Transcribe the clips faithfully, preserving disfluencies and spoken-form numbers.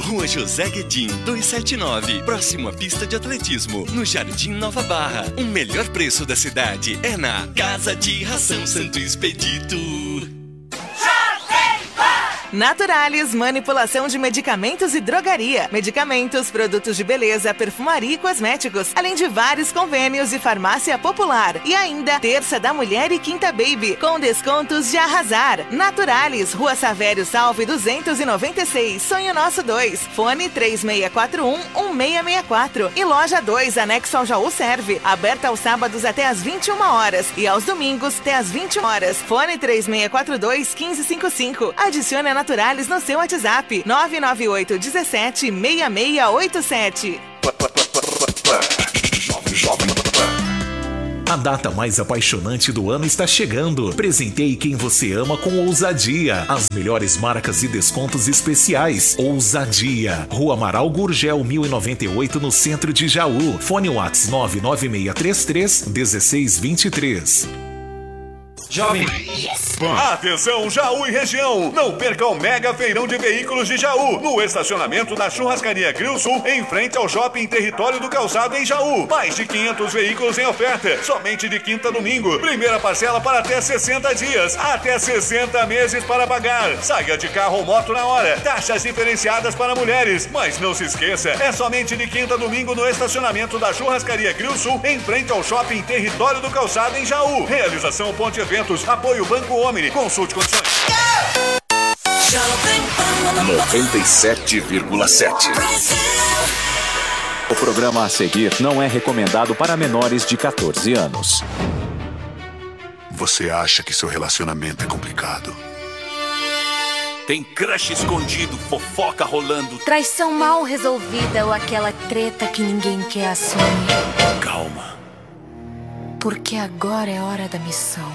Rua José Guedin, duzentos e setenta e nove, próximo à pista de atletismo, no Jardim Nova Barra. O melhor preço da cidade é na Casa de Ração Santo Expedito. Naturalis, manipulação de medicamentos e drogaria. Medicamentos, produtos de beleza, perfumaria e cosméticos. Além de vários convênios e farmácia popular. E ainda, terça da mulher e quinta baby. Com descontos de arrasar. Naturalis, Rua Savério Salve duzentos e noventa e seis. Sonho Nosso dois. Fone três seis quatro um, um seis seis quatro. E Loja dois, anexo ao Jaú Serve. Aberta aos sábados até às vinte e uma horas. E aos domingos até às vinte horas. Fone três seis quatro dois, um cinco cinco cinco. Adicione a Naturalis no seu WhatsApp nove nove oito um sete, seis seis oito sete. A data mais apaixonante do ano está chegando. Presenteie quem você ama com ousadia. As melhores marcas e descontos especiais. Ousadia. Rua Amaral Gurgel, mil e noventa e oito, no centro de Jaú. Fone Whats nove nove seis três três, um seis dois três. Jovem Atenção, Jaú e região! Não perca o mega feirão de veículos de Jaú, no estacionamento da Churrascaria Grill Sul, em frente ao Shopping Território do Calçado em Jaú. Mais de quinhentos veículos em oferta, somente de quinta a domingo. Primeira parcela para até sessenta dias, até sessenta meses para pagar. Saia de carro ou moto na hora. Taxas diferenciadas para mulheres. Mas não se esqueça, é somente de quinta a domingo no estacionamento da Churrascaria Grill Sul, em frente ao Shopping Território do Calçado em Jaú. Realização Ponte Eventos, apoio Banco Omni. Consulte condições. noventa e sete vírgula sete. O programa a seguir não é recomendado para menores de quatorze anos. Você acha que seu relacionamento é complicado? Tem crush escondido, fofoca rolando, traição mal resolvida ou aquela treta que ninguém quer assumir. Calma. Porque agora é hora da missão.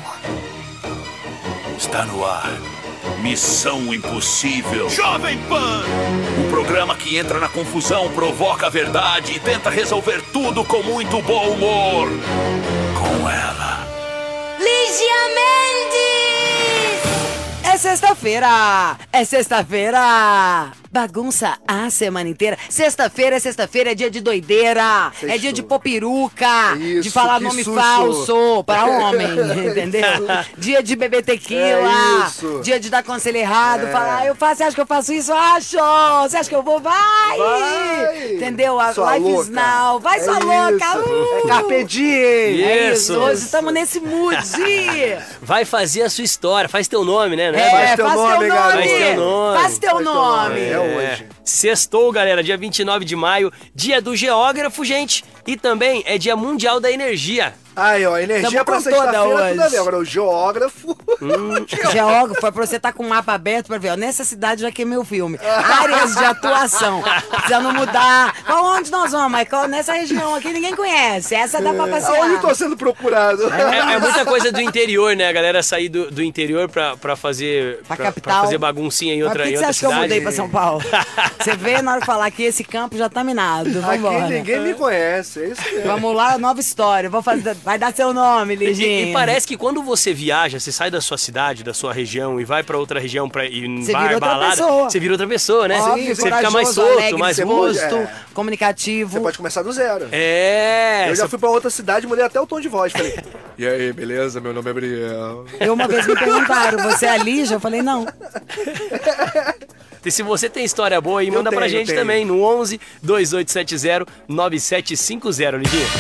Está no ar. Missão Impossível. Jovem Pan! O programa que entra na confusão, provoca a verdade e tenta resolver tudo com muito bom humor. Com ela, Lígia Mendes! É sexta-feira! É sexta-feira! Bagunça a semana inteira. Sexta-feira é sexta-feira, é dia de doideira. Sextou. É dia de popiruca. Isso, de falar nome susto. falso para homem, entendeu? Dia de beber tequila. É dia de dar conselho errado. É. Falar, ah, eu faço, você acha que eu faço isso? Acho! Você acha que eu vou? Vai! Vai. Entendeu? A sua life louca. Is now. Vai, é sua isso. louca! Uh. É carpe diem. É isso. Hoje estamos nesse mood. Vai fazer a sua história. Faz teu nome, né? É, faz teu nome, galera. Faz teu nome. Faz teu nome. É. Hoje. Sextou, galera, dia vinte e nove de maio, dia do geógrafo, gente, e também é dia mundial da energia. Aí, ó, energia pra sexta-feira, tudo a ver. Agora, o geógrafo... Hum, geógrafo é pra você estar tá com o mapa aberto pra ver, ó, nessa cidade já queimei o filme. Áreas de atuação. Precisando mudar. Qual onde nós vamos, Michael? Nessa região aqui ninguém conhece. Essa dá pra passear. Onde eu tô sendo procurado? É, é muita coisa do interior, né? A galera sair do, do interior pra, pra fazer... Pra, pra, capital. Pra fazer baguncinha em outra, Mas por que em que outra você cidade. acha que eu mudei pra São Paulo? Você vê na hora de falar que esse campo já tá minado. Vambora. Aqui ninguém me conhece, é isso mesmo. Vamos lá, nova história. Vou fazer, vai dar seu nome. E, e parece que quando você viaja, você sai da sua cidade, da sua região e vai pra outra região pra ir em você bar, vira outra balada, pessoa. você vira outra pessoa, né? Óbvio, você fica mais solto, alegre, mais rosto, é. comunicativo. Você pode começar do zero. É. Eu já fui pra outra cidade, mudei até o tom de voz. Falei, e aí, beleza? Meu nome é Briel. Eu uma vez me perguntaram, você é a Lígia? Eu falei, não. E se você tem história boa aí, manda tenho, pra gente também no onze, dois oito sete zero, nove sete cinco zero, Lidinha.